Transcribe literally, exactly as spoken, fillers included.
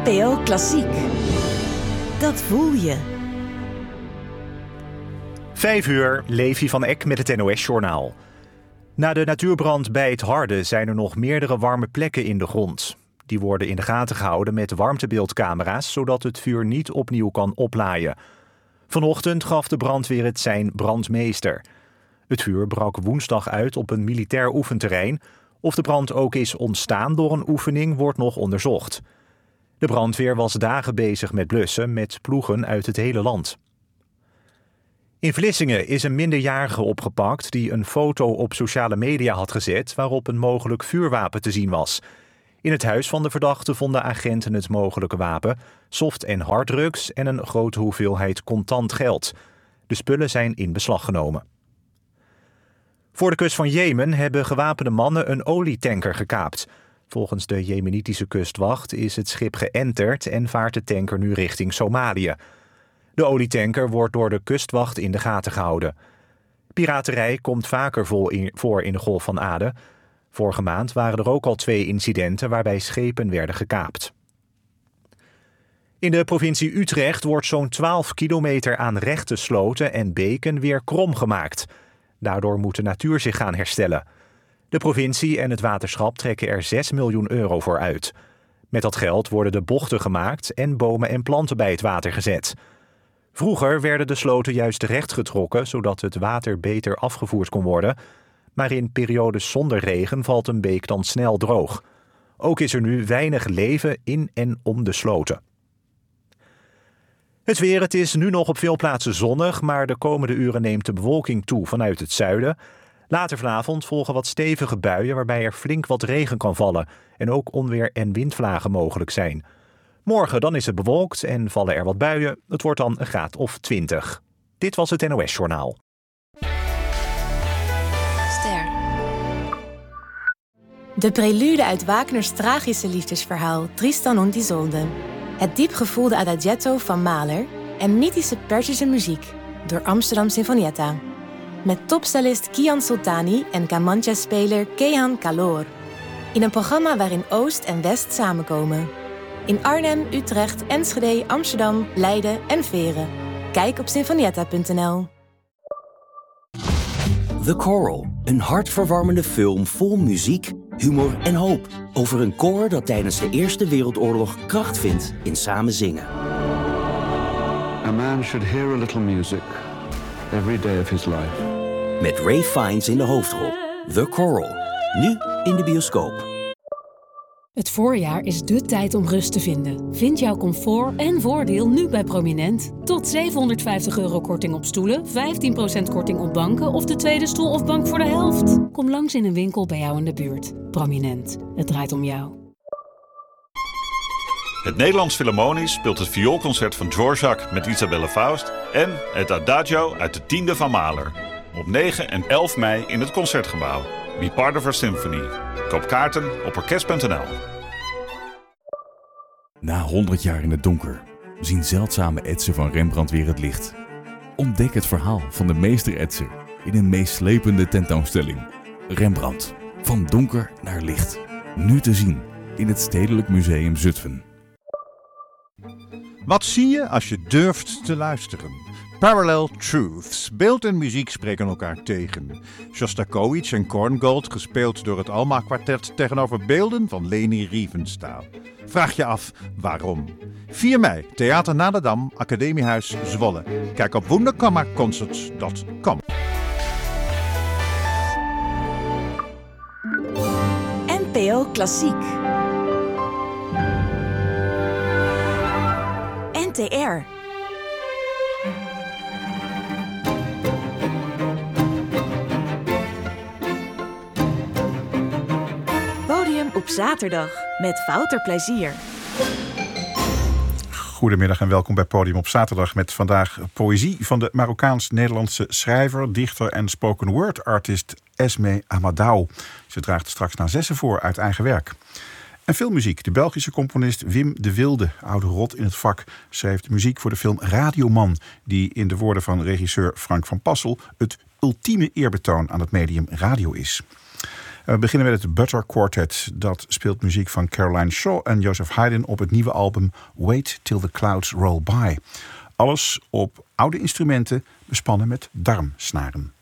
N P O Klassiek. Dat voel je. Vijf uur, Levi van Eck met het N O S-journaal. Na de natuurbrand bij het Harde zijn er nog meerdere warme plekken in de grond. Die worden in de gaten gehouden met warmtebeeldcamera's, zodat het vuur niet opnieuw kan oplaaien. Vanochtend gaf de brandweer het zijn brandmeester. Het vuur brak woensdag uit op een militair oefenterrein. Of de brand ook is ontstaan door een oefening, wordt nog onderzocht. De brandweer was dagen bezig met blussen met ploegen uit het hele land. In Vlissingen is een minderjarige opgepakt die een foto op sociale media had gezet waarop een mogelijk vuurwapen te zien was. In het huis van de verdachte vonden agenten het mogelijke wapen, soft- en harddrugs en een grote hoeveelheid contant geld. De spullen zijn in beslag genomen. Voor de kust van Jemen hebben gewapende mannen een olietanker gekaapt. Volgens de Jemenitische kustwacht is het schip geënterd en vaart de tanker nu richting Somalië. De olietanker wordt door de kustwacht in de gaten gehouden. Piraterij komt vaker voor in de Golf van Aden. Vorige maand waren er ook al twee incidenten waarbij schepen werden gekaapt. In de provincie Utrecht wordt zo'n twaalf kilometer aan rechte sloten en beken weer krom gemaakt. Daardoor moet de natuur zich gaan herstellen. De provincie en het waterschap trekken er zes miljoen euro voor uit. Met dat geld worden de bochten gemaakt en bomen en planten bij het water gezet. Vroeger werden de sloten juist recht getrokken, zodat het water beter afgevoerd kon worden. Maar in periodes zonder regen valt een beek dan snel droog. Ook is er nu weinig leven in en om de sloten. Het weer, het is nu nog op veel plaatsen zonnig, maar de komende uren neemt de bewolking toe vanuit het zuiden. Later vanavond volgen wat stevige buien waarbij er flink wat regen kan vallen en ook onweer- en windvlagen mogelijk zijn. Morgen dan is het bewolkt en vallen er wat buien. Het wordt dan een graad of twintig. Dit was het N O S-journaal. Ster. De prelude uit Wagner's tragische liefdesverhaal Tristan und Isolde. Het diepgevoelde adagietto van Mahler en mythische Perzische muziek door Amsterdam Sinfonietta. Met topsolist Kian Soltani en Kamancha-speler Kehan Kalor. In een programma waarin Oost en West samenkomen. In Arnhem, Utrecht, Enschede, Amsterdam, Leiden en Veren. Kijk op sinfonietta punt n l. The Choral, een hartverwarmende film vol muziek, humor en hoop. Over een koor dat tijdens de Eerste Wereldoorlog kracht vindt in samen zingen. A man should hear a little music every day of his life. Met Ray Fiennes in de hoofdrol. The Choral, nu in de bioscoop. Het voorjaar is dé tijd om rust te vinden. Vind jouw comfort en voordeel nu bij Prominent. Tot zevenhonderdvijftig euro korting op stoelen, vijftien procent korting op banken of de tweede stoel of bank voor de helft. Kom langs in een winkel bij jou in de buurt. Prominent, het draait om jou. Het Nederlands Philharmonisch speelt het vioolconcert van Dvorak met Isabelle Faust en het Adagio uit de tiende van Mahler. Op negen en elf mei in het Concertgebouw. Be part of our symphony. Koop kaarten op orkest punt n l. Na honderd jaar in het donker zien zeldzame etsen van Rembrandt weer het licht. Ontdek het verhaal van de meester-etser in een meeslepende tentoonstelling. Rembrandt, van donker naar licht. Nu te zien in het Stedelijk Museum Zutphen. Wat zie je als je durft te luisteren? Parallel Truths. Beeld en muziek spreken elkaar tegen. Shostakovich en Korngold, gespeeld door het Alma Kwartet tegenover beelden van Leni Riefenstahl. Vraag je af waarom? vier mei, Theater Na de Dam, Academiehuis Zwolle. Kijk op wunderkammerconcerts punt com. N P O Klassiek. N T R. Podium op zaterdag met Wouter Plezier. Goedemiddag en welkom bij Podium op zaterdag met vandaag poëzie van de Marokkaans-Nederlandse schrijver, dichter en spoken word artist Esme Amadou. Ze draagt straks na zessen voor uit eigen werk. En filmmuziek. De Belgische componist Wim de Wilde, oude rot in het vak, schreef de muziek voor de film Radioman, die in de woorden van regisseur Frank van Passel het ultieme eerbetoon aan het medium radio is. We beginnen met het Butter Quartet. Dat speelt muziek van Caroline Shaw en Joseph Haydn op het nieuwe album Wait Till the Clouds Roll By. Alles op oude instrumenten, bespannen met darmsnaren.